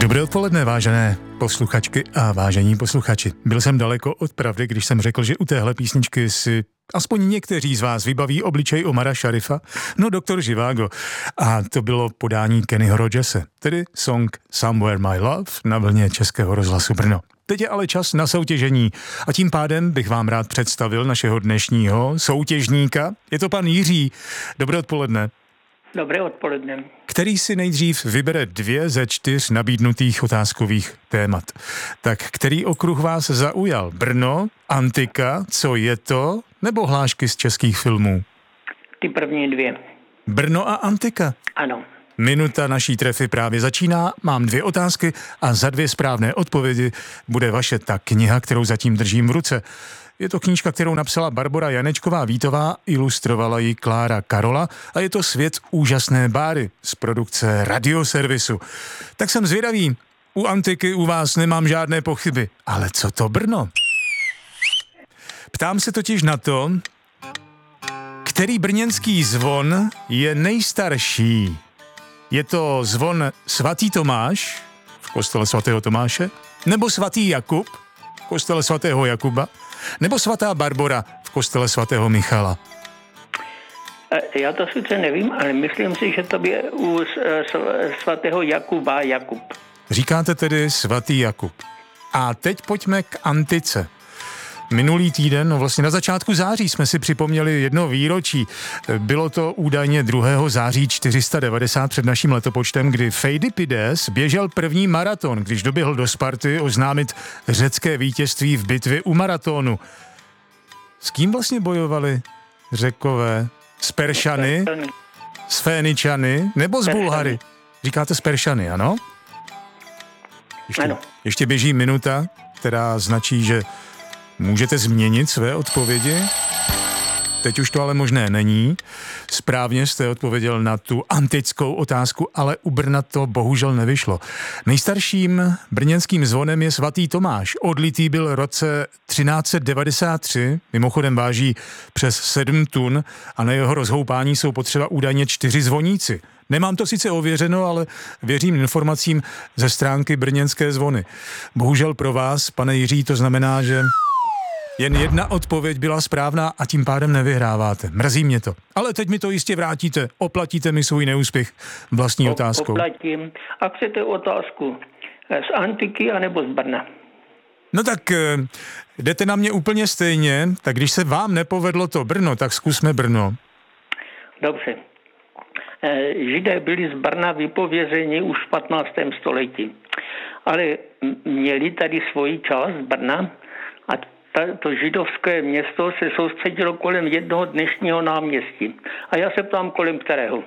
Dobré odpoledne, vážené posluchačky a vážení posluchači. Byl jsem daleko od pravdy, když jsem řekl, že u téhle písničky si aspoň někteří z vás vybaví obličej Omara Šarifa, no doktor Živágo. A to bylo podání Kennyho Rogerse, tedy song Somewhere My Love na vlně Českého rozhlasu Brno. Teď je ale čas na soutěžení a tím pádem bych vám rád představil našeho dnešního soutěžníka. Je to pan Jiří. Dobré odpoledne. Dobré odpoledne. Který si nejdřív vybere 2 ze 4 nabídnutých otázkových témat. Tak který okruh vás zaujal? Brno, antika, co je to, nebo hlášky z českých filmů? Ty první 2. Brno a antika. Ano. Minuta naší trefy právě začíná, mám 2 otázky a za 2 správné odpovědi bude vaše ta kniha, kterou zatím držím v ruce. Je to knížka, kterou napsala Barbora Janečková-Vítová, ilustrovala ji Klára Karola a je to Svět úžasné báry z produkce Radioservisu. Tak jsem zvědavý, u antiky u vás nemám žádné pochyby, ale co to Brno? Ptám se totiž na to, který brněnský zvon je nejstarší. Je to zvon svatý Tomáš v kostele svatého Tomáše, nebo svatý Jakub v kostele svatého Jakuba, nebo svatá Barbora v kostele svatého Michala? Já to sice nevím, ale myslím si, že to je u svatého Jakuba Jakub. Říkáte tedy svatý Jakub. A teď pojďme k antice. Minulý týden, no vlastně na začátku září jsme si připomněli jedno výročí. Bylo to údajně 2. září 490 před naším letopočtem, kdy Pheidipides běžel první maraton, když doběhl do Sparty oznámit řecké vítězství v bitvě u maratonu. S kým vlastně bojovali Řekové? S Peršany? S Féničany? Nebo s Bulhary? Říkáte s Peršany, ano? Ještě běží minuta, která značí, že můžete změnit své odpovědi? Teď už to ale možné není. Správně jste odpověděl na tu antickou otázku, ale u Brna to bohužel nevyšlo. Nejstarším brněnským zvonem je svatý Tomáš. Odlitý byl v roce 1393, mimochodem váží přes 7 tun a na jeho rozhoupání jsou potřeba údajně 4 zvoníci. Nemám to sice ověřeno, ale věřím informacím ze stránky Brněnské zvony. Bohužel pro vás, pane Jiří, to znamená, že jen jedna odpověď byla správná a tím pádem nevyhráváte. Mrzí mě to. Ale teď mi to jistě vrátíte. Oplatíte mi svůj neúspěch vlastní otázkou. Oplatím. A chcete otázku z antiky anebo z Brna? No tak jdete na mě úplně stejně, tak když se vám nepovedlo to Brno, tak zkusme Brno. Dobře. Židé byli z Brna vypovězeni už v 15. století. Ale měli tady svoji část Brna a to židovské město se soustředilo kolem jednoho dnešního náměstí. A já se ptám, kolem kterého?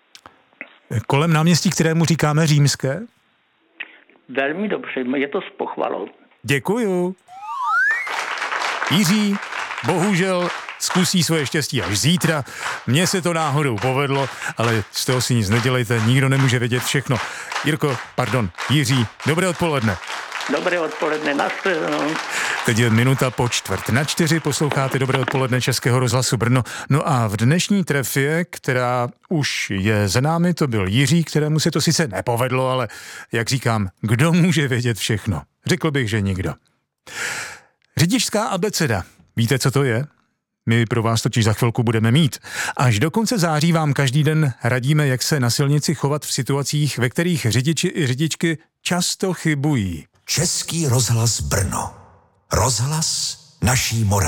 Kolem náměstí, kterému říkáme Římské? Velmi dobře, je to s pochvalou. Děkuju. Jiří, bohužel zkusí svoje štěstí až zítra. Mně se to náhodou povedlo, ale z toho si nic nedělejte, nikdo nemůže vědět všechno. Jiří, dobré odpoledne. Dobré odpoledne, nashledanou. Teď je minuta po 3:45, posloucháte Dobré odpoledne Českého rozhlasu Brno. No a v dnešní trefě, která už je za námi, to byl Jiří, kterému se to sice nepovedlo, ale jak říkám, kdo může vědět všechno? Řekl bych, že nikdo. Řidičská abeceda. Víte, co to je? My pro vás totiž za chvilku budeme mít. Až do konce září vám každý den radíme, jak se na silnici chovat v situacích, ve kterých řidiči i řidičky často chybují. Český rozhlas Brno. Rozhlas naší Moravy.